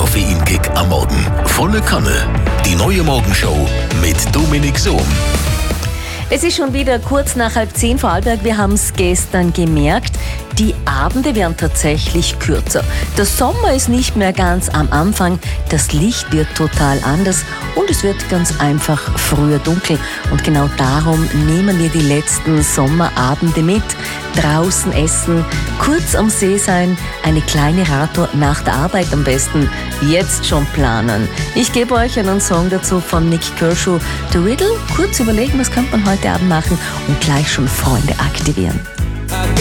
Koffeinkick am Morgen. Volle Kanne. Die neue Morgenshow mit Dominik Sohm. Es ist schon wieder kurz nach 9:30 Vorarlberg. Wir haben es gestern gemerkt. Die Abende werden tatsächlich kürzer. Der Sommer ist nicht mehr ganz am Anfang. Das Licht wird total anders und es wird ganz einfach früher dunkel. Und genau darum nehmen wir die letzten Sommerabende mit. Draußen essen, kurz am See sein, eine kleine Radtour nach der Arbeit am besten. Jetzt schon planen. Ich gebe euch einen Song dazu von Nik Kershaw, The Riddle. Kurz überlegen, was könnte man heute Abend machen und gleich schon Freunde aktivieren.